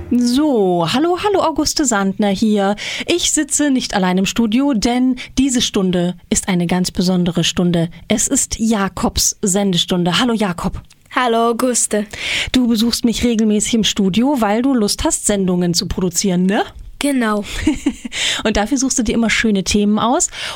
So, hallo Auguste Sandner hier. Ich sitze nicht allein im Studio, denn diese Stunde ist eine ganz besondere Stunde. Es ist Jakobs Sendestunde. Hallo Jakob. Hallo Auguste. Du besuchst mich regelmäßig im Studio, weil du Lust hast, Sendungen zu produzieren, ne? Genau. Und dafür suchst du dir immer schöne Themen aus.